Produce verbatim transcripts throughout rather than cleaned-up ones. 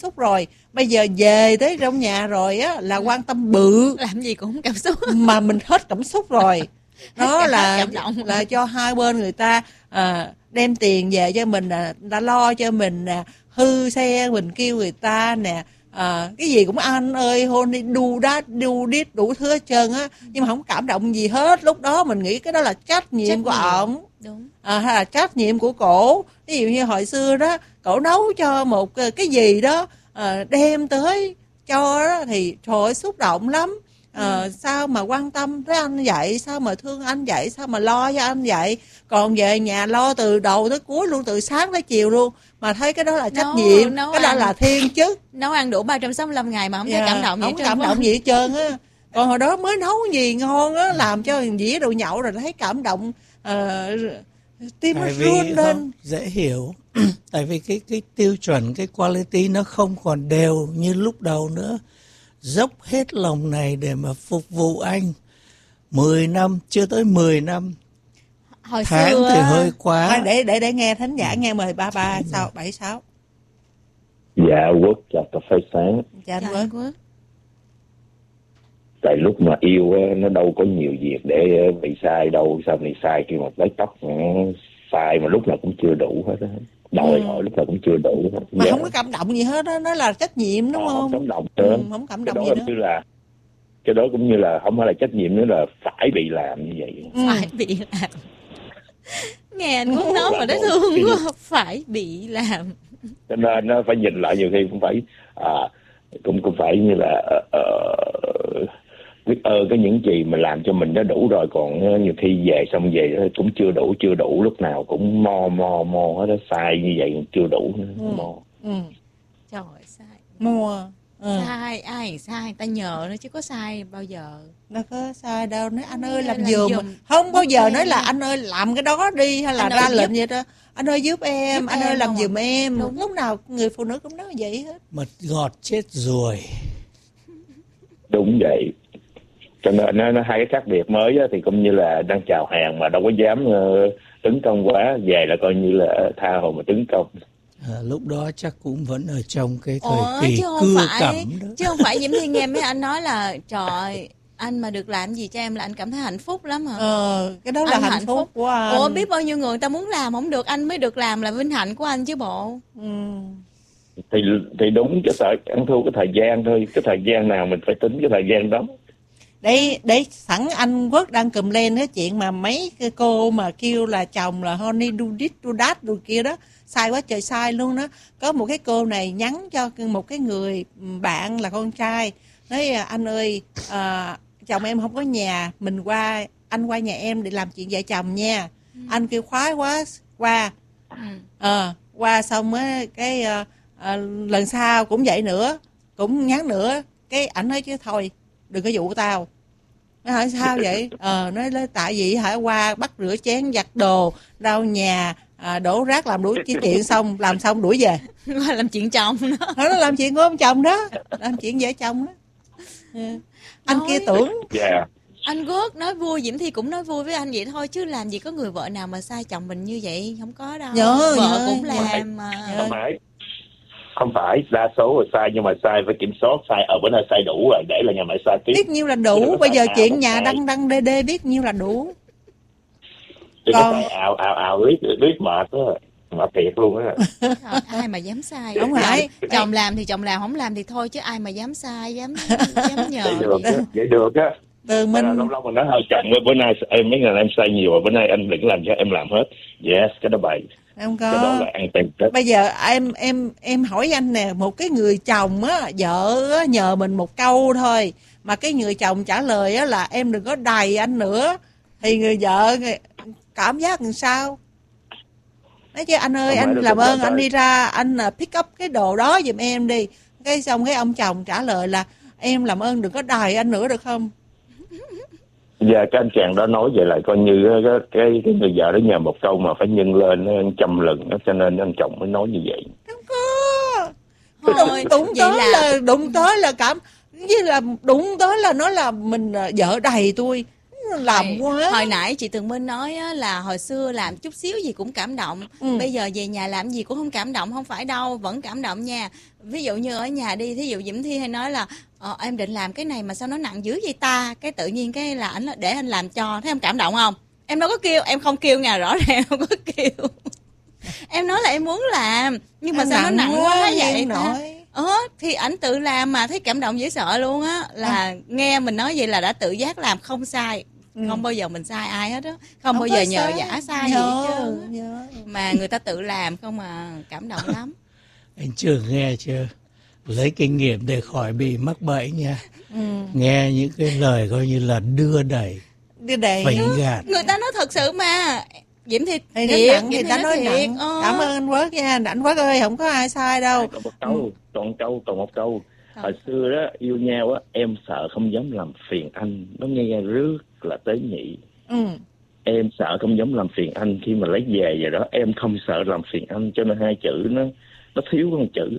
xúc rồi. Bây giờ về tới trong nhà rồi á là quan tâm bự. Làm gì cũng không cảm xúc. Mà mình hết cảm xúc rồi. Nó là cảm động. là cho hai bên người ta à, đem tiền về cho mình, à, đã lo cho mình nè, hư xe mình kêu người ta nè, à, cái gì cũng anh ơi hôn đi đu đát đu đít đủ thứ hết trơn á, nhưng mà không cảm động gì hết. Lúc đó mình nghĩ cái đó là trách nhiệm Trách của nhiệm. ổng, Đúng. à, hay là trách nhiệm của cổ. Ví dụ như hồi xưa đó cổ nấu cho một cái gì đó à, đem tới cho đó, thì trời ơi xúc động lắm. À, ừ. Sao mà quan tâm tới anh vậy, sao mà thương anh vậy, sao mà lo cho anh vậy, còn về nhà lo từ đầu tới cuối luôn, từ sáng tới chiều luôn, mà thấy cái đó là trách nấu, nhiệm, nấu cái ăn. Đó là thiên chức. Nấu ăn đủ ba trăm sáu mươi lăm ngày mà không yeah, thấy cảm động gì không cảm động gì hết trơn á. Còn hồi đó mới nấu gì ngon á, làm cho dĩa đồ nhậu rồi thấy cảm động, uh, tim nó run lên. Dễ hiểu. Tại vì cái cái tiêu chuẩn, cái quality nó không còn đều như lúc đầu nữa. Dốc hết lòng này để mà phục vụ anh mười năm, chưa tới mười năm. Hồi tháng xưa thì hơi quá. À, để để để nghe thính giả nghe mời ba ba sao bảy sáu. Dạ Quốc chào cà phê sáng. Dạ anh Dạ, Quốc. Tại lúc mà yêu nó đâu có nhiều việc để bị sai đâu, sao bị sai khi mà lấy tóc sai mà lúc nào cũng chưa đủ hết á. Đòi ừ. hỏi lúc nào cũng chưa đủ hết. Mà dạ. không có cảm động gì hết đó, nó là trách nhiệm đúng à, không? Không cảm động ừ, nữa. Không cảm cái động đó gì nữa. là cái đó cũng như là không phải là trách nhiệm nữa, là phải bị làm như vậy. ừ. Phải bị làm. Nghe anh cũng nói mà nó thương quá. Phải bị làm. Cho nên nó phải nhìn lại, nhiều khi cũng phải à, cũng cũng phải như là uh, biết ơn cái những gì mà làm cho mình nó đủ rồi, còn nhiều khi về xong về cũng chưa đủ chưa đủ lúc nào cũng mo mo mo hết đó, sai như vậy chưa đủ nữa. ừ. Mo. ừ. Trời ơi, sai Mua ừ. sai ai sai người ta nhờ nó chứ có sai bao giờ. Đâu có sai đâu, nói anh ơi làm, làm giùm, giùm. không bao giờ Okay. nói là anh ơi làm cái đó đi, hay là Anh ra ơi lệnh giúp. vậy đó, anh ơi giúp em, Giúp anh em ơi làm không giùm à? em. Đúng. Lúc nào người phụ nữ cũng nói vậy hết. Mật gọt chết ruồi. Đúng vậy. Cho nên nó, nó hai cái khác biệt mới á, thì cũng như là đang chào hàng mà đâu có dám uh, tấn công quá, về là coi như là tha hồ mà tấn công. À, lúc đó chắc cũng vẫn ở trong cái thời Ủa, kỳ chứ không cưa phải, cẩm đó. chứ không phải Diễm Thi nghe mấy anh nói là trời anh mà được làm gì cho em là anh cảm thấy hạnh phúc lắm hả? Ờ, cái đó là Anh hạnh, hạnh phúc, phúc của anh. Ủa biết bao nhiêu người ta muốn làm không được, anh mới được làm là vinh hạnh của anh chứ bộ. ừ. Thì thì đúng, cái thời ăn thua cái thời gian thôi, cái thời gian nào mình phải tính cái thời gian đó. Để, để sẵn anh Quốc đang cùm lên cái chuyện mà mấy cái cô mà kêu là chồng là honey do this do that đồ kia đó, sai quá trời sai luôn đó. Có một cái cô này nhắn cho một cái người bạn là con trai, nói anh ơi à, chồng em không có nhà, mình qua anh qua nhà em để làm chuyện vợ chồng nha. ừ. Anh kêu khoái quá qua ừ. à, qua xong á cái à, à, lần sau cũng vậy nữa, cũng nhắn nữa, cái ảnh nói chứ thôi đừng có dụ tao. Nó hỏi sao vậy? Ờ, nói là tại vì hả qua bắt rửa chén giặt đồ lau nhà à, đổ rác làm đủ chi chuyện xong làm xong đuổi về. Qua làm chuyện chồng đó. Nó làm chuyện của ông chồng đó, làm chuyện vợ chồng đó. Ừ. Anh Nói, kia tưởng. Dạ. Anh Quốc nói vui, Diễm Thi cũng nói vui với anh vậy thôi, chứ làm gì có người vợ nào mà sai chồng mình như vậy, không có đâu. Nhớ, vợ nhớ, cũng nhớ. làm mà. Không phải, không phải đa số là sai, nhưng mà sai phải kiểm soát, sai ở bữa nay sai đủ rồi để là nhà mày sai tiếp. Biết nhiêu là đủ, bây giờ chuyện nhà đăng đăng đê đê biết nhiêu là đủ. Đừng có sai ào ào ào biết biết mệt đó, mệt thiệt luôn á. Ai mà dám sai? Đúng rồi. Chồng làm thì chồng làm, không làm thì thôi, chứ ai mà dám sai, dám dám nhờ. Vậy được á, vậy được á. Từ mình lâu lâu mình nói hơi chậm, bữa nay em mấy ngày em sai nhiều rồi, bữa nay anh đừng làm cho em làm hết. Yes, cái đó bậy. Không Cái đó có. là ăn tiền Tết. Bây giờ em em em hỏi anh nè, một cái người chồng á, vợ á, nhờ mình một câu thôi mà cái người chồng trả lời á là em đừng có đày anh nữa, thì người vợ cảm giác làm sao? Nói chứ anh ơi, anh làm ơn anh đi ra anh pick up cái đồ đó giùm em đi. Cái xong cái ông chồng trả lời là em làm ơn đừng có đày anh nữa được không? Dạ, cái anh chàng đó nói vậy là coi như cái cái, cái người vợ đó nhờ một câu mà phải nhân lên trăm lần đó, cho nên anh chồng mới nói như vậy. Không có. Thôi, Đụng, đụng tới là... là đụng tới là cảm, với là đụng tới là nói là mình vợ đầy tôi. làm hồi, quá. Hồi nãy chị Tường Minh nói á, là hồi xưa làm chút xíu gì cũng cảm động. Ừ. Bây giờ về nhà làm gì cũng không cảm động. Không phải đâu, vẫn cảm động nha. Ví dụ như ở nhà đi, thí dụ Diễm Thi hay nói là ờ, em định làm cái này mà sao nó nặng dữ vậy ta. Cái tự nhiên cái là anh để anh làm cho. Thấy em cảm động không? Em đâu có kêu, em không kêu nha, rõ ràng không có kêu. Em nói là em muốn làm, nhưng mà Em sao nó nặng quá, quá vậy ta? nổi. Ờ thì ảnh tự làm mà thấy cảm động dễ sợ luôn á. Là à. nghe mình nói vậy là đã tự giác làm không sai. Ừ. Không bao giờ mình sai ai hết á. Không, không bao giờ nhờ giả sai gì hết trơn. Mà người ta tự làm không mà cảm động lắm. Anh chưa nghe chưa? Lấy kinh nghiệm để khỏi bị mắc bẫy nha. Ừ. Nghe những cái lời coi như là đưa đẩy, đưa đẩy phẩy gạt. Người ta nói thật sự mà. Diễm Thi thì thiệt, nặng, người ta nói nặng. Ờ. Cảm ơn anh Quốc nha. Anh Quốc ơi, không có ai sai đâu. Còn một câu, còn một câu, còn một câu. Hồi xưa đó, yêu nhau á, em sợ không dám làm phiền anh. Nó nghe rất là tế nhị. Ừ. Em sợ không dám làm phiền anh. Khi mà lấy về vậy đó, em không sợ làm phiền anh. Cho nên hai chữ nó nó thiếu một chữ.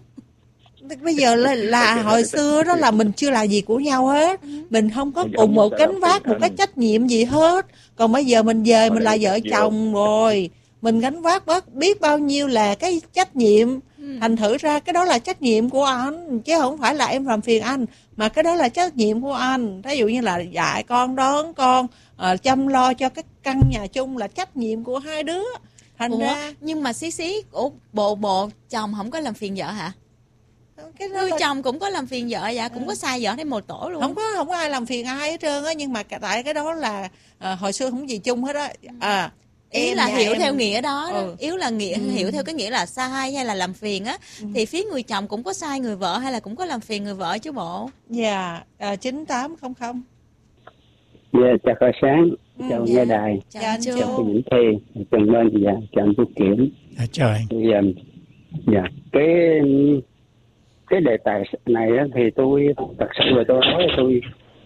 Bây giờ là, là hồi xưa đó là mình chưa là gì của nhau hết. Mình không có cùng một gánh vác, một cái trách nhiệm gì hết. Còn bây giờ mình về mình là vợ chồng rồi. Mình gánh vác bớt biết bao nhiêu là cái trách nhiệm. Thành thử ra cái đó là trách nhiệm của anh. Chứ không phải là em làm phiền anh. Mà cái đó là trách nhiệm của anh. Ví dụ như là dạy con, đón con, uh, chăm lo cho cái căn nhà chung là trách nhiệm của hai đứa. Thành Ủa, ra nhưng mà xí xí ủa, bộ bộ chồng không có làm phiền vợ hả? Cái người là... chồng cũng có làm phiền vợ dạ, cũng ừ. có sai vợ thấy một tổ luôn. Không có không có ai làm phiền ai hết trơn á, nhưng mà tại cái đó là à, hồi xưa không gì chung hết á. À, ý em là hiểu em... theo nghĩa đó, đó. Ừ. Yếu là nghĩa ừ. hiểu theo cái nghĩa là sai hay là làm phiền á. Ừ. Thì phía người chồng cũng có sai người vợ hay là cũng có làm phiền người vợ chứ bộ. Dạ, yeah, chín tám không không. Dạ, chào Khởi Sáng, ừ, chào dạ. nghe đài, chào anh chào cô Vĩnh Thi, chào Minh, dạ, chào anh Phúc Kiểm. À, chào anh. Dạ, dạ, cái cái đề tài này thì tôi thật sự là tôi nói tôi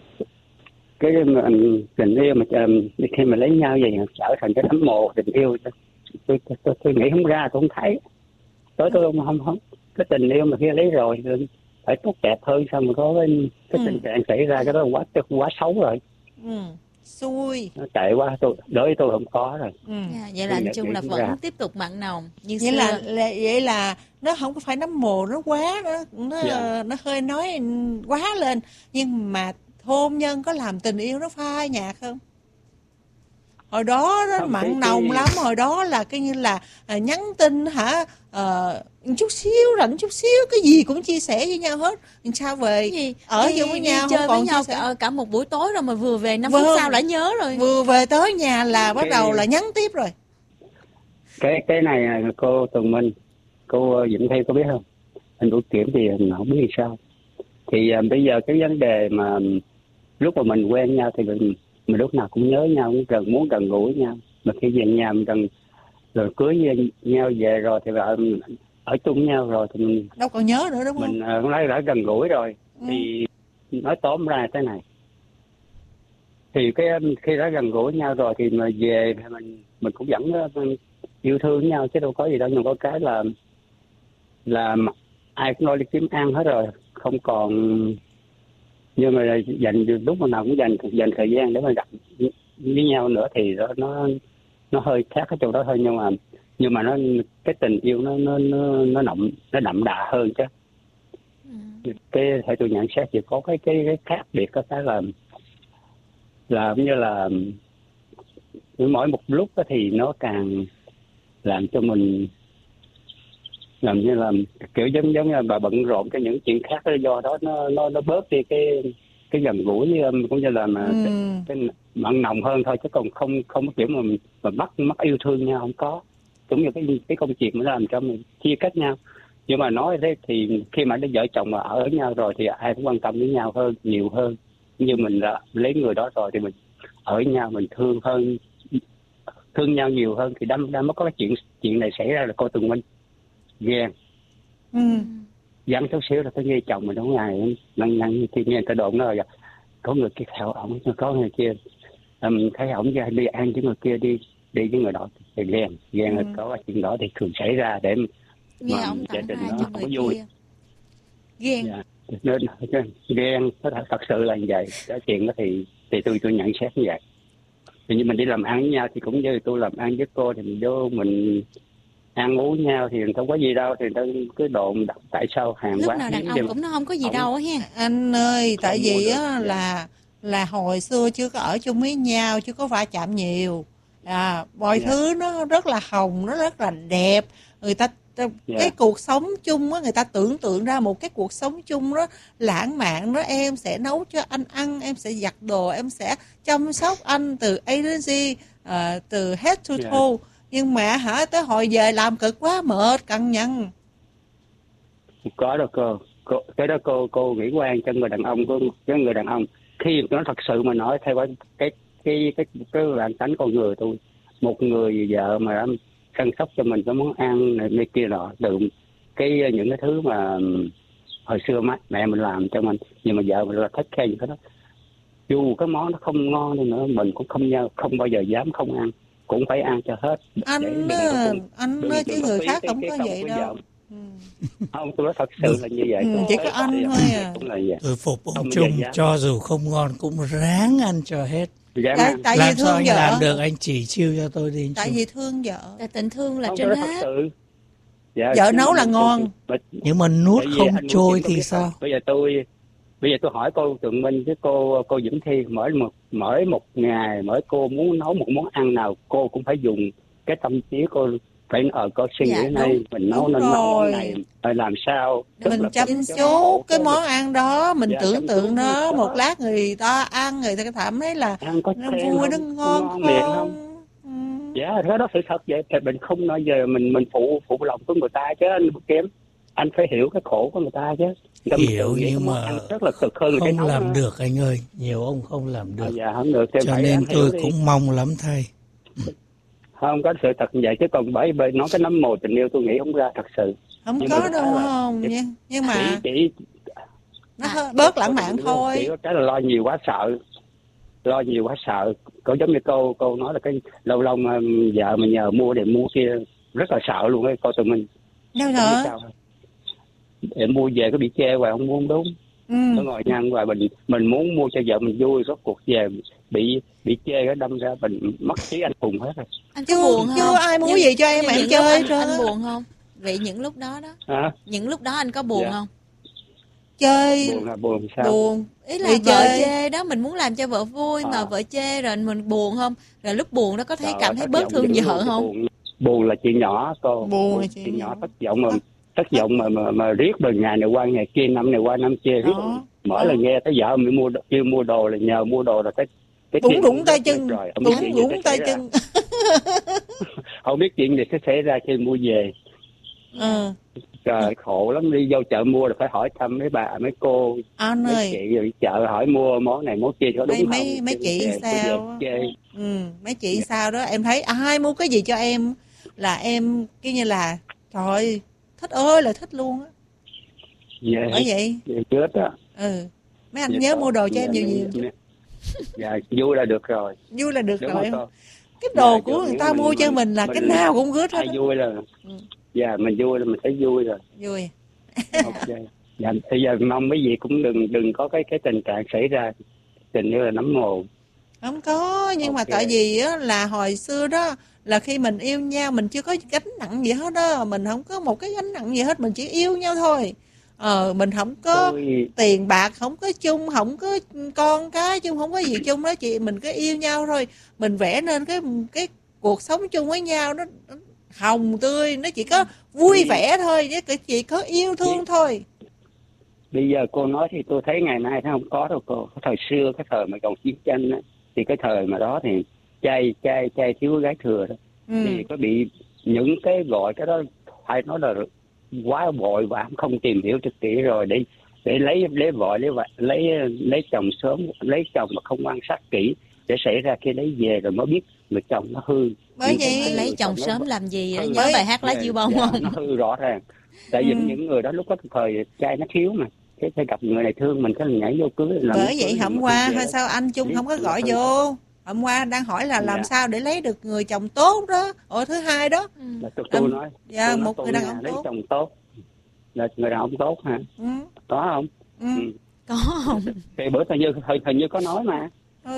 cái tình yêu mà khi mà lấy nhau vậy trở thành cái thấm mộ tình yêu, tôi tôi, tôi, tôi nghĩ không ra, tôi không thấy, tới tôi không không không cái tình yêu mà khi lấy rồi phải tốt đẹp hơn, sao mà có cái, cái tình trạng xảy ra cái đó quá quá xấu rồi. Ừ. Xui. Nó tệ quá, tôi đối với tôi không có rồi. Ừ. Yeah, vậy là anh chung là vẫn ra. Tiếp tục mặn nồng như vậy xưa. Là, là vậy là nó không có phải nấm mồ nó quá nó nó, yeah. nó hơi nói quá lên, nhưng mà hôn nhân có làm tình yêu nó phai nhạt không? Hồi đó nó không, mặn cái, nồng cái... lắm, hồi đó là cái như là à, nhắn tin hả, à, chút xíu rảnh chút xíu cái gì cũng chia sẻ với nhau hết. Sao về gì? ở chung với nhau chơi không còn với nhau cả, cả một buổi tối rồi mà vừa về năm vâng. phút sau đã nhớ rồi. Vừa về tới nhà là bắt cái... đầu là nhắn tiếp rồi. Cái cái này cô Tường Minh, cô Vĩnh Thi có biết không? Anh Vũ Kiểm thì mình không biết sao. Thì uh, bây giờ cái vấn đề mà lúc mà mình quen nhau thì mình mình lúc nào cũng nhớ nhau, cũng gần muốn gần gũi nhau, mà khi về nhà mình gần rồi cưới nhau về rồi thì ở, ở chung nhau rồi thì mình đâu còn nhớ nữa đúng không? Mình uh, nói đã gần gũi rồi. Ừ. Thì nói tóm ra thế này, thì cái khi đã gần gũi nhau rồi thì mà về mình mình cũng vẫn uh, yêu thương nhau chứ đâu có gì đâu, nhưng có cái là là ai cũng lo đi kiếm ăn hết rồi, không còn, nhưng mà dành lúc nào cũng dành dành thời gian để mà gặp với nhau nữa thì đó, nó nó hơi khác cái chỗ đó thôi, nhưng mà nhưng mà nó cái tình yêu nó nó nó nó đậm nó đậm đà hơn chứ. Ừ. Cái theo tôi nhận xét chỉ có cái cái cái khác biệt có cái là là như là mỗi một lúc đó thì nó càng làm cho mình làm như là kiểu giống giống như bà bận rộn cái những chuyện khác đó, do đó nó nó nó bớt đi cái cái gần gũi cũng như là mà ừ. cái, cái mặn nồng hơn thôi, chứ còn không không có kiểu mà mà mất mất yêu thương nhau không có, cũng như cái cái công chuyện mới làm cho mình chia cách nhau. Nhưng mà nói thế thì khi mà đứa vợ chồng mà ở với nhau rồi thì ai cũng quan tâm với nhau hơn, nhiều hơn. Như mình đã lấy người đó rồi thì mình ở với nhau, mình thương hơn, thương nhau nhiều hơn thì đâm ra mới có cái chuyện chuyện này xảy ra. Là cô Tường Minh ghen, ừ. Dắn chút xíu là tôi nghe chồng mình đúng ngày năng năng khi nghe người ta đồn rồi, có người kia theo ổng, có người kia mình thấy ổng ra đi ăn với người kia, đi đi với người đó thì ghen ghen ừ. Có cái chuyện đó thì thường xảy ra để nghe mà ông gia đình nó không có vui kia. Ghen dạ. Nên ghen nó thật, thật sự là như vậy. Cái chuyện đó thì Thì tôi tôi nhận xét như vậy. Thì như mình đi làm ăn với nhau thì cũng như tôi làm ăn với cô thì mình vô mình ăn uống nhau thì không có gì đâu, thì người ta cứ đồn đặt tại sao hàng Lúc quá nào đàn hiếm ông thì cũng nó không có gì không- đâu á ha. Anh ơi, tại Không mua vì được. á Dạ. là là hồi xưa chưa có ở chung với nhau, chưa có va chạm nhiều. À, mọi Dạ. thứ nó rất là hồng, nó rất là đẹp. Người ta ta- Dạ. cái cuộc sống chung á, người ta tưởng tượng ra một cái cuộc sống chung đó lãng mạn đó, em sẽ nấu cho anh ăn, em sẽ giặt đồ, em sẽ chăm sóc anh từ A đến Z, à, từ head to Dạ. toe. Nhưng mà hả, tới hồi về làm cực quá mệt, cằn nhằn. Không có đâu cô. cô cái đó cô cô nghĩ quan cho người đàn ông của cái người đàn ông. Khi nó thật sự mà nói theo cái cái cái cái cái bản tánh con người tôi, một người vợ mà chăm sóc cho mình cái món ăn này, này kia nọ, từ cái những cái thứ mà ừm, hồi xưa má, mẹ mình làm cho mình, nhưng mà vợ mình là thích khen những cái đó. Dù cái món nó không ngon đi nữa mình cũng không nhau không bao giờ dám không ăn, cũng phải ăn cho hết. Để Anh đừng á, có cùng- anh đừng- á, đừng chứ có người phí khác cái- không cái có công vậy của đâu. vợ. Ừ. Không, tôi nói thật sự là như vậy. Ừ, Tôi chỉ có thấy anh thì thôi à. cũng là vậy. Tôi phục ông Không bao Trung, giờ dám. cho dù không ngon cũng ráng ăn cho hết. Dám Tại, ăn. tại Làm vì sao thương anh vợ. làm được, anh chỉ chiêu cho tôi đi anh Tại Trung. vì thương vợ. Tại tình thương là Không, trên tôi nói hết. thật sự. Dạ, Vợ chứ nấu mà là mình- ngon. But, Nhưng mà nuốt tại vì không anh Nguyễn trôi Kim có thì biết sao? không? Bây giờ tôi bây giờ tôi hỏi cô Tường Minh với cô cô Vĩnh Thi, mỗi một mỗi một ngày mỗi cô muốn nấu một món ăn nào cô cũng phải dùng cái tâm trí cô, phải ở cô suy Dạ, nghĩ này đúng. mình nấu Đúng nên nấu rồi. món này phải làm sao. Tức Mình là chăm phải- chút cái món ăn đó, mình Dạ, tưởng chăm tượng chút nó, đó. một lát người ta ăn, người ta cảm thấy là ăn có nó khen vui, không? nó ngon ngon miệng không? không? Ừ. Dạ, cái đó sự thật vậy. Thì mình không bao giờ mình mình phụ phụ lòng của người ta chứ anh kém. Anh phải hiểu cái khổ của người ta chứ. Người ta Hiểu, tự nghĩ nhưng cái món mà ăn rất là cực hơn cái không nấu làm nữa. được anh ơi. Nhiều ông không làm À, được. dạ không được thì Cho phải nên anh tôi hiểu đi. cũng mong lắm thầy. Không có sự thật như vậy, chứ còn bởi bởi nói cái nấm mồ tình yêu tôi nghĩ không ra thật sự. Không Nhưng có mà đâu cái là- không, nhưng, nhưng mà chỉ chỉ nó hơi- bớt lãng mạn thôi. chỉ có cái là lo nhiều quá sợ, lo nhiều quá sợ. Có giống như cô cô nói là cái lâu lâu mà vợ mà nhờ mua để mua kia rất là sợ luôn ấy, coi tụi mình Đâu không biết hả? sao. Để mua về có bị chê hoài không muốn đúng. Ừ. Nó ngồi nhăn hoài, mình mình muốn mua cho vợ mình vui, rốt cuộc về bị bị chê cái đâm ra mình mất trí anh hùng hết rồi. Anh có Chưa- buồn chưa không? ai muốn Nhưng- gì cho em nhưng mà em những chơi lúc hết anh, trơn anh á. buồn không? Vậy những lúc đó đó, Hả? những lúc đó anh có buồn Dạ. không? Chơi Buồn là buồn sao? buồn. Ý là Đi vợ chơi. chê đó, mình muốn làm cho vợ vui mà À. vợ chê rồi mình buồn không? Rồi lúc buồn đó có thấy Trời cảm ơi, thấy thất bớt vọng thương dữ vợ luôn, không? buồn, buồn là chuyện nhỏ cô. Buồn là chuyện chuyện nhỏ. nhỏ, thất vọng mà thất vọng mà mà, mà riết rồi ngày này qua ngày kia, năm này qua năm kia riết. Đó, Mỗi đó. lần nghe tới vợ mình mua kêu mua đồ là nhờ mua đồ là cái cái Bủng chuyện rủng không tay biết chân, rồi, không biết bủng chuyện gì rủng sẽ tay xảy ra. chân. Không biết chuyện gì sẽ xảy ra khi mua về. Ừ. Trời khổ lắm, đi vô chợ mua là phải hỏi thăm mấy bà mấy cô Anh mấy ơi, chị rồi đi chợ hỏi mua món này món kia có đúng mấy không? mấy mấy Chứ chị về- cứ sao về á? chê. Ừ, mấy chị sao đó em thấy ai mua cái gì cho em là em kiểu như là trời ơi, thích ơi là thích luôn á. Về Bởi vậy, về chết á. ừ, mấy anh Dạ, nhớ có. mua đồ cho em Dạ, nhiều nhiều, dạ. Dạ vui là được rồi. vui là được Đúng rồi. không cô? Cái đồ Dạ, của dạ, người ta mình- mua cho mình- mình là mình- cái nào cũng good hết Ai á. vui là Ừ. dạ mình vui là mình thấy vui rồi. Vui. Ok. Dạ bây giờ mong mấy vị cũng đừng đừng có cái cái tình trạng xảy ra tình yêu là nấm mồ. Không có, nhưng mà Ok. tại vì á, là hồi xưa đó là khi mình yêu nhau mình chưa có gánh nặng gì hết đó, mình không có một cái gánh nặng gì hết, mình chỉ yêu nhau thôi. Ờ, mình không có Tôi tiền bạc, không có chung, không có con cái chung, không có gì chung đó chị, mình cứ yêu nhau thôi, mình vẽ nên cái cái cuộc sống chung với nhau nó, nó hồng tươi, nó chỉ có vui vẻ thôi, chứ chỉ có yêu thương thôi. bây giờ cô nói thì tôi thấy ngày nay nó không có đâu cô. Cái thời xưa cái thời mà còn chiến tranh á, thì cái thời mà đó thì trai trai trai thiếu gái thừa đó. Ừ. Thì có bị những cái gọi cái đó phải nói là quá vội vã, không tìm hiểu thực kỹ rồi để để lấy lấy vợ lấy vợ, lấy lấy chồng sớm, lấy chồng mà không quan sát kỹ, để xảy ra khi lấy về rồi mới biết người chồng nó hư. Bởi Những vậy- cái Lấy người chồng nó- sớm làm gì đó, Ừ. nhớ Bởi- bài hát lá Dạ, diêu bông dạ, không? nó hư rõ ràng. Tại vì Ừ. những người đó lúc có thời trai nó thiếu mà, thế phải gặp người này thương mình cái là nhảy vô cưới. làm Bởi cưới vậy mà hôm không qua về hay đó. sao anh Trung Biết không có là gọi thân vô. Hôm qua đang hỏi là làm Dạ. sao để lấy được người chồng tốt đó. Ồ, thứ hai đó. Ừ. Là tôi, tôi Anh- nói, dạ, tôi nói một tôi người đàn nha, ông lấy tốt. chồng tốt là người đàn ông tốt hả? Ừ. Có không? Ừ. Ừ. Có không? Thì bữa hình như hình, hình như có nói mà. Ừ.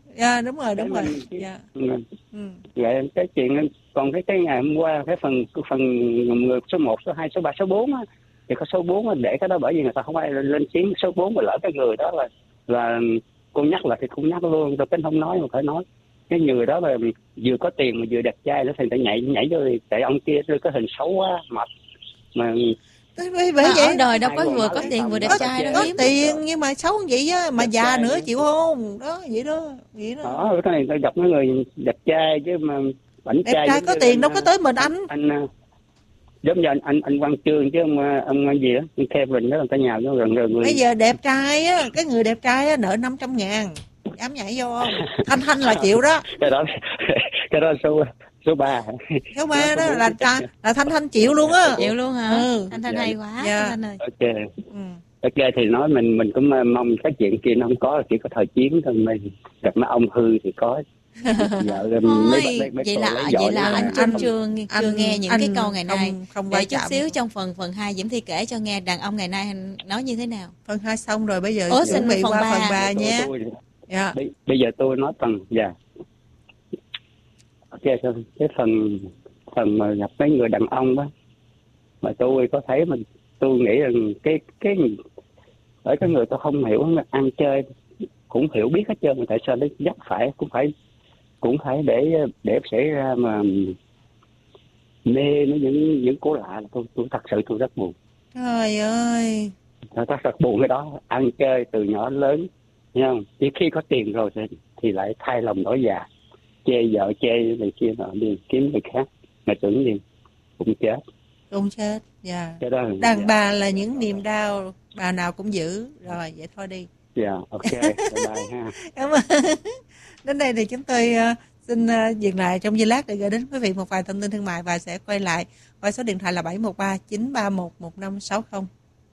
Dạ đúng rồi, đúng Để rồi. mình- Dạ. Ừ. Ừ. Vậy cái chuyện còn cái cái ngày hôm qua cái phần cái phần người số một, số hai, số ba, số bốn á, thì có số bốn á, để cái đó bởi vì người ta không ai lên, lên tiếng số bốn mà lỡ cái người đó là là cô nhắc là thì cũng nhắc luôn, tôi tính không nói mà phải nói. Cái người đó là vừa có tiền mà vừa đẹp trai nữa thì người ta nhảy nhảy vô thì tại ông kia đưa cái hình xấu quá mập mà Bởi, bởi Mà vậy ở đời đâu có Hai vừa quần có áo tiền vừa đẹp có trai đâu tiền. hiếm. có tiền nhưng mà xấu vậy á, mà Đẹp già trai nữa nữa. chịu không? Đó, vậy đó, vậy đó. đó cái này tôi gặp mấy người đẹp trai chứ mà ảnh Đẹp trai trai giống có như tiền anh, đâu có tới mình anh. anh, anh giống như anh anh anh Quang Trương chứ ông ông gì đó, anh Kevin đó, người ta nhào nó gần gần người. Bây giờ đẹp trai á, cái người đẹp trai á nợ năm trăm ngàn, dám nhảy vô không? Thanh Thanh là chịu đó. Cái đó cái đó số số ba. Số ba đó là trai là Thanh Thanh chịu luôn á. Chịu luôn hả? Ừ. Thanh Thanh Dạ. hay quá. Dạ. Thanh Thanh ơi. Ok. Ừ. Ok thì nói mình mình cũng mong cái chuyện kia nó không có, chỉ có thời chiến thôi, mình gặp mấy ông hư thì có. Vợ Thôi, mấy, mấy vậy con là lấy vậy vợ là nhưng anh mà chưa anh- chưa chưa anh- nghe những anh cái câu ngày không- nay. không va Để chút chạm. xíu trong phần phần hai Diễm Thi kể cho nghe đàn ông ngày nay nói như thế nào. Phần hai xong rồi, bây giờ Ủa, chuẩn xin bị phần qua ba. phần ba tôi, nhé. tôi, Dạ. bây, bây giờ tôi nói phần dạ. Ok thôi, cái phần phần mà gặp mấy người đàn ông đó mà tôi có thấy mình tôi nghĩ rằng cái cái ở cái người tôi không hiểu là ăn chơi cũng hiểu biết hết trơn, mà tại sao nó dắt phải cũng phải cũng phải để để xảy ra mà mê với những những cô lạ là tôi tôi thật sự tôi rất buồn. Trời ơi. Tôi rất buồn cái đó, ăn chơi từ nhỏ đến lớn, thấy không? Chỉ khi có tiền rồi thì, thì lại thay lòng đổi dạ, chê vợ chê này kia nọ đi kiếm người khác, mà tưởng gì cũng chết. Cũng chết. Dạ. Cái đó Đàn dạ. bà là những niềm đau, bà nào cũng giữ. Rồi, vậy thôi đi. Dạ, ok, bye bye ha. Cảm ơn. Đến đây thì chúng tôi uh, xin uh, dừng lại trong giây lát để gửi đến quý vị một vài thông tin thương mại và sẽ quay lại qua số điện thoại là bảy một ba chín ba một một năm sáu không.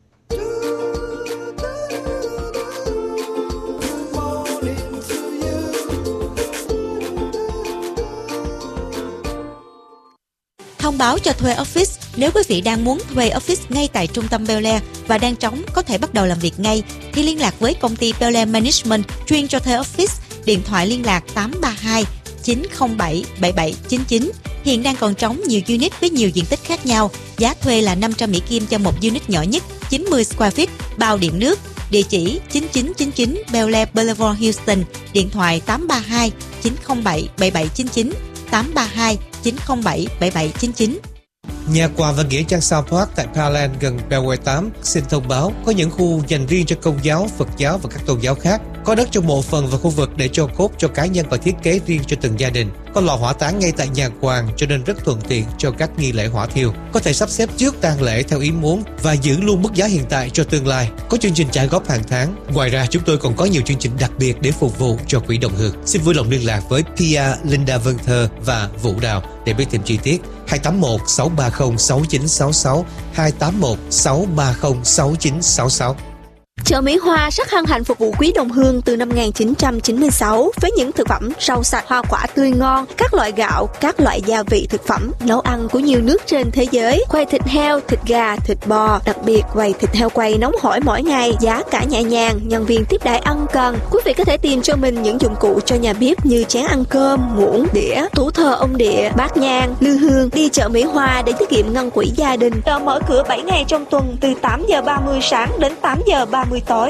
Thông báo cho thuê office. Nếu quý vị đang muốn thuê office ngay tại trung tâm Bel Air và đang trống có thể bắt đầu làm việc ngay, thì liên lạc với công ty Bel Air Management chuyên cho thuê office. Điện thoại liên lạc tám ba hai chín không bảy bảy bảy chín chín. Hiện đang còn trống nhiều unit với nhiều diện tích khác nhau. Giá thuê là năm trăm Mỹ Kim cho một unit nhỏ nhất, chín mươi square feet, bao điện nước. Địa chỉ chín chín chín chín Bel Air Boulevard, Houston. Điện thoại tám ba hai chín không bảy bảy bảy chín chín, tám ba hai chín không bảy bảy bảy chín chín. Nhà quà và nghĩa trang South Park tại Pearland gần Beltway tám xin thông báo có những khu dành riêng cho Công giáo, Phật giáo và các tôn giáo khác. Có đất trong mộ phần và khu vực để cho cốt cho cá nhân và thiết kế riêng cho từng gia đình. Có lò hỏa táng ngay tại nhà quàng cho nên rất thuận tiện cho các nghi lễ hỏa thiêu. Có thể sắp xếp trước tang lễ theo ý muốn và giữ luôn mức giá hiện tại cho tương lai. Có chương trình trả góp hàng tháng. Ngoài ra chúng tôi còn có nhiều chương trình đặc biệt để phục vụ cho quỹ đồng hương. Xin vui lòng liên lạc với Pia, Linda Vân Thơ và Vũ Đào để biết thêm chi tiết. hai tám một sáu ba không sáu chín sáu sáu, hai tám một sáu ba không sáu chín sáu sáu. Chợ Mỹ Hoa rất hân hạnh phục vụ quý đồng hương từ năm một nghìn chín trăm chín mươi sáu với những thực phẩm rau sạch, hoa quả tươi ngon, các loại gạo, các loại gia vị thực phẩm, nấu ăn của nhiều nước trên thế giới, quầy thịt heo, thịt gà, thịt bò, đặc biệt quầy thịt heo quay nóng hổi mỗi ngày, giá cả nhẹ nhàng, nhân viên tiếp đãi ân cần. Quý vị có thể tìm cho mình những dụng cụ cho nhà bếp như chén ăn cơm, muỗng, đĩa, tủ thờ ông địa, bát nhang, lư hương. Đi chợ Mỹ Hoa để tiết kiệm ngân quỹ gia đình. Chợ mở cửa bảy ngày trong tuần từ tám giờ ba mươi sáng đến tám giờ ba mươi tối.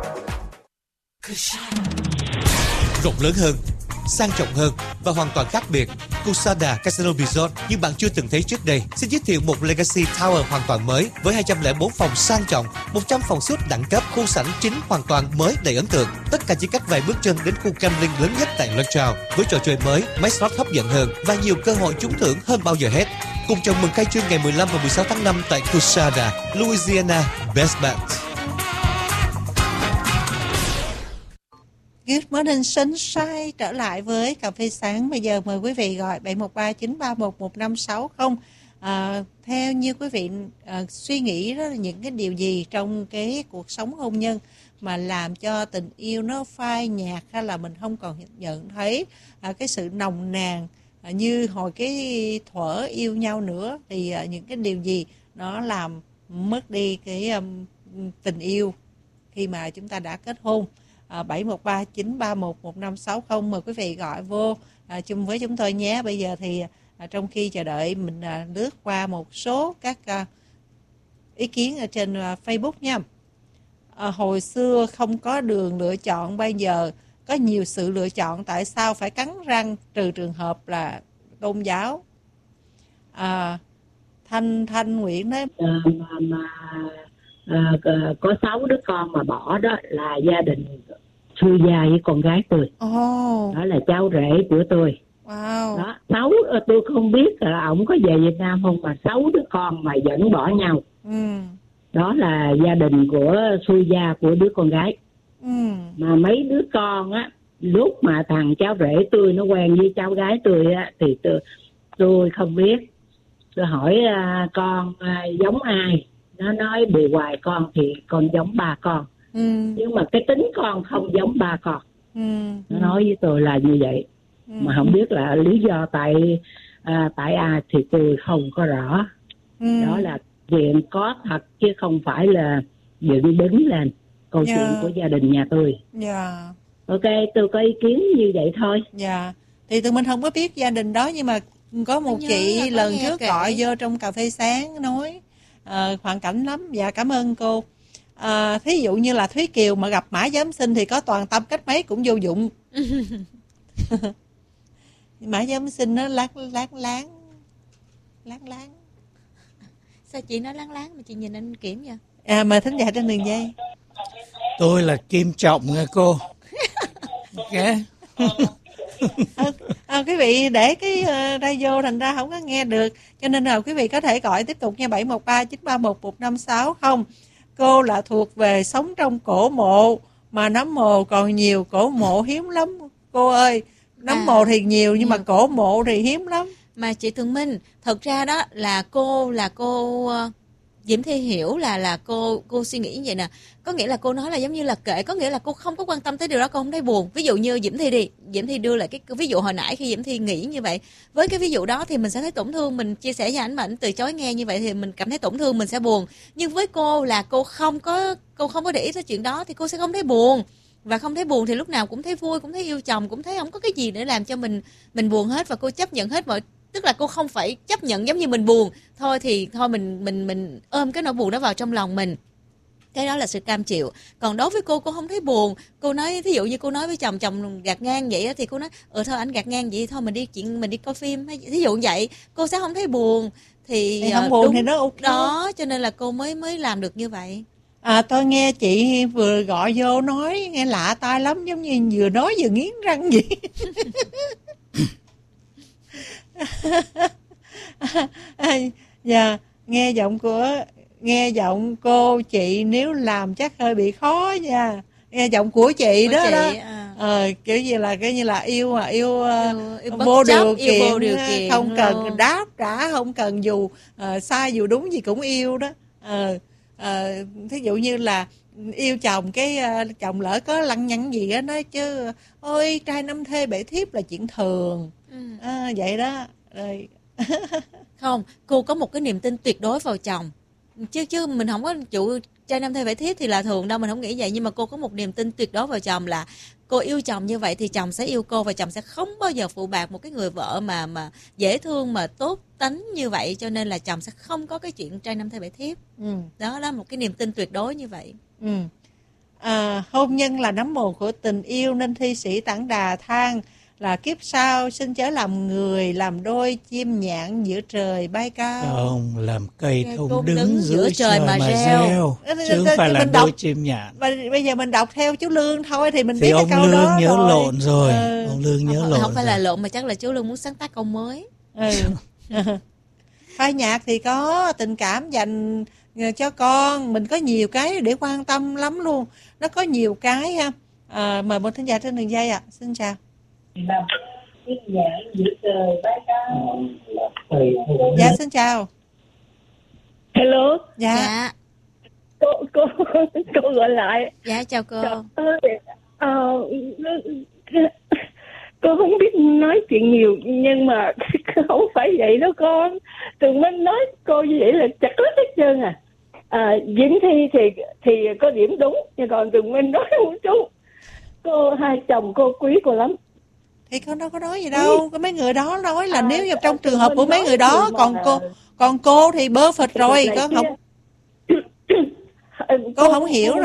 Rộng lớn hơn, sang trọng hơn và hoàn toàn khác biệt. Kusada Casino Resort như bạn chưa từng thấy trước đây xin giới thiệu một Legacy Tower hoàn toàn mới với hai trăm lẻ bốn phòng sang trọng, một trăm phòng suite đẳng cấp, khu sảnh chính hoàn toàn mới đầy ấn tượng. Tất cả chỉ cách vài bước chân đến khu gambling lớn nhất tại Lunchtown với trò chơi mới, máy slot hấp dẫn hơn và nhiều cơ hội trúng thưởng hơn bao giờ hết. Cùng chào mừng khai trương ngày mười lăm và mười sáu tháng năm tại Kusada, Louisiana. Best bet. Good morning sunshine trở lại với cà phê sáng. Bây giờ mời quý vị gọi bảy một ba chín ba một một năm sáu không. À, theo như quý vị à, suy nghĩ đó là những cái điều gì trong cái cuộc sống hôn nhân mà làm cho tình yêu nó phai nhạt, hay là mình không còn nhận thấy à, cái sự nồng nàn à, như hồi cái thuở yêu nhau nữa, thì à, những cái điều gì nó làm mất đi cái um, tình yêu khi mà chúng ta đã kết hôn. à, bảy một ba chín ba một một năm sáu không. Mời quý vị gọi vô à, chung với chúng tôi nhé. Bây giờ thì à, trong khi chờ đợi mình à, lướt qua một số các à, ý kiến ở trên à, Facebook nha. À, hồi xưa không có đường lựa chọn, bây giờ có nhiều sự lựa chọn, tại sao phải cắn răng trừ trường hợp là tôn giáo? À, Thanh Thanh Nguyễn nói à, mà, mà à, có sáu đứa con mà bỏ đó là gia đình xui gia với con gái tôi. Oh. Đó là cháu rể của tôi. Wow. Đó, sáu tôi không biết là ổng có về Việt Nam không, mà sáu đứa con mà vẫn bỏ nhau. Ừ. Đó là gia đình của xui gia của đứa con gái. Ừ. Mà mấy đứa con á, lúc mà thằng cháu rể tôi nó quen với cháu gái tôi á, thì tôi, tôi không biết. Tôi hỏi uh, con uh, giống ai, nó nói bề ngoài con thì con giống ba con. Ừ. Nhưng mà cái tính con không giống ba con. Ừ. Nó nói với tôi là như vậy. Ừ. Mà không biết là lý do tại uh, tại ai thì tôi không có rõ. Ừ. Đó là chuyện có thật chứ không phải là dựng đứng lên câu yeah. chuyện của gia đình nhà tôi. Yeah. Ok, tôi có ý kiến như vậy thôi. Dạ. Yeah. Thì tụi mình không có biết gia đình đó, nhưng mà có một chị lần trước kể. Gọi vô trong cà phê sáng nói uh, hoàn cảnh lắm. Dạ, cảm ơn cô. Uh, thí dụ như là Thúy Kiều mà gặp Mã Giám Sinh thì có toàn tâm cách mấy cũng vô dụng. Mã Giám Sinh nó láng láng láng láng láng. Sao chị nói láng láng mà chị nhìn anh Kiểm vậy? À, mời thính giả trên đường dây. Tôi là Kim Trọng nghe cô. Okay. à, à, quý vị để cái uh, radio thành ra không có nghe được, cho nên là quý vị có thể gọi tiếp tục nha, bảy một ba chín ba một một năm sáu không. Cô là thuộc về sống trong cổ mộ mà nấm mồ còn nhiều, cổ mộ hiếm lắm cô ơi. Nấm à, mồ thì nhiều nhưng ừ. mà cổ mộ thì hiếm lắm. Mà chị Thường Minh, thật ra đó là cô là cô uh, Diễm Thi hiểu là là cô cô suy nghĩ như vậy nè, có nghĩa là cô nói là giống như là kệ, có nghĩa là cô không có quan tâm tới điều đó, cô không thấy buồn. Ví dụ như Diễm Thi đi, Diễm Thi đưa lại cái ví dụ hồi nãy khi Diễm Thi nghĩ như vậy, với cái ví dụ đó thì mình sẽ thấy tổn thương, mình chia sẻ với ảnh mà ảnh từ chối nghe như vậy thì mình cảm thấy tổn thương, mình sẽ buồn. Nhưng với cô là cô không có cô không có để ý tới chuyện đó thì cô sẽ không thấy buồn. Và không thấy buồn thì lúc nào cũng thấy vui, cũng thấy yêu chồng, cũng thấy không có cái gì để làm cho mình mình buồn hết, và cô chấp nhận hết mọi, tức là cô không phải chấp nhận giống như mình buồn thôi thì thôi mình mình mình ôm cái nỗi buồn đó vào trong lòng mình, cái đó là sự cam chịu. Còn đối với cô cô không thấy buồn, cô nói thí dụ như cô nói với chồng, chồng gạt ngang vậy đó, thì cô nói ờ thôi anh gạt ngang vậy thôi mình đi chuyện mình đi coi phim, thí dụ vậy cô sẽ không thấy buồn. Thì, thì không buồn đúng, thì nó ok đó, cho nên là cô mới mới làm được như vậy. À, tôi nghe chị vừa gọi vô nói nghe lạ tai lắm, giống như vừa nói vừa nghiến răng vậy. Dạ, nghe giọng của nghe giọng cô chị nếu làm chắc hơi bị khó nha. Nghe giọng của chị của đó chị, đó à. Ờ, kiểu như là cái như là yêu mà yêu, yêu, yêu vô, điều kiện, yêu vô điều kiện, không cần luôn. Đáp trả, không cần dù uh, sai dù đúng gì cũng yêu đó. Ờ, uh, thí dụ như là yêu chồng cái uh, chồng lỡ có lăng nhăng gì á nói chứ ôi trai năm thê bể thiếp là chuyện thường. Ừ. À, vậy đó rồi. Không, cô có một cái niềm tin tuyệt đối vào chồng, chứ chứ mình không có chủ trai năm thê bể thiếp thì là thường đâu, mình không nghĩ vậy. Nhưng mà cô có một niềm tin tuyệt đối vào chồng là cô yêu chồng như vậy thì chồng sẽ yêu cô, và chồng sẽ không bao giờ phụ bạc một cái người vợ mà mà dễ thương mà tốt tánh như vậy, cho nên là chồng sẽ không có cái chuyện trai năm thê bể thiếp. Ừ. Đó là một cái niềm tin tuyệt đối như vậy. Ừ. À, hôn nhân là nấm mồ của tình yêu nên thi sĩ Tản Đà than là kiếp sau xin chớ làm người, làm đôi chim nhạn giữa trời bay cao. Không, làm cây Cây không đứng, đứng giữa trời mà, mà reo, reo. Chứ không phải là đôi chim nhạn. Bây giờ mình đọc theo chú Lương thôi thì mình thì biết cái câu Lương đó nhớ rồi. lộn rồi. Ừ. Ông Lương nhớ không, lộn không phải rồi. là lộn mà chắc là chú Lương muốn sáng tác câu mới. Ừ. Phai nhạc thì có tình cảm dành cho con, mình có nhiều cái để quan tâm lắm luôn, nó có nhiều cái ha. À, mời một thính giả trên đường dây ạ. À. Xin chào. Dạ xin chào. Hello. Dạ. Dạ. Cô cô cô gọi lại. Dạ chào cô. Trời ơi, à, cô không biết nói chuyện nhiều nhưng mà không phải vậy đó con. Tụi mình nói cô như vậy là chặt lứt hết trơn à. À, Diễm Thi thì thì có điểm đúng, nhưng còn tụi mình nói không đúng. cô hai chồng cô quý cô lắm. Thì con đâu có nói gì đâu, có mấy người đó nói là À, nếu như trong à, trường hợp của mình mấy nói người đó, gì mà- còn cô còn cô thì bơ phịch rồi, Này con kia. không Ừ, cô không hiểu